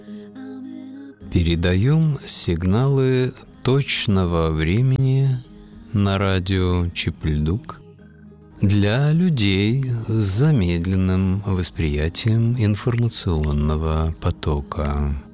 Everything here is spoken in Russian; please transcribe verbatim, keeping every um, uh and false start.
Передаем сигналы точного времени на радио Чипльдук для людей с замедленным восприятием информационного потока.